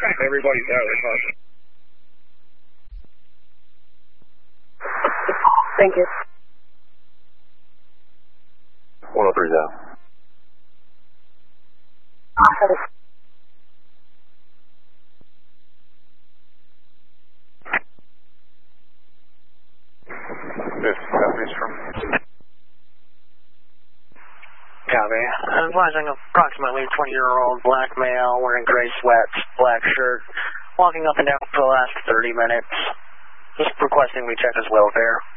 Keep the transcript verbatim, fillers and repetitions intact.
Everybody's out of touch. Thank you. one oh three down. This is from... Copy. Advising approximately twenty-year-old black male wearing gray sweats, black shirt, walking up and down for the last thirty minutes. Just requesting we check his welfare.